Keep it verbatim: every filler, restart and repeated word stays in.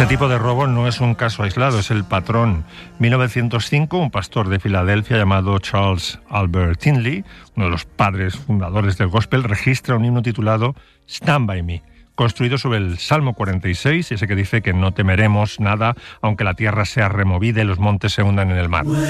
Este tipo de robo no es un caso aislado, es el patrón. mil novecientos cinco, un pastor de Filadelfia llamado Charles Albert Tindley, uno de los padres fundadores del gospel, registra un himno titulado Stand By Me, construido sobre el Salmo cuarenta y seis, ese que dice que no temeremos nada, aunque la tierra sea removida y los montes se hundan en el mar.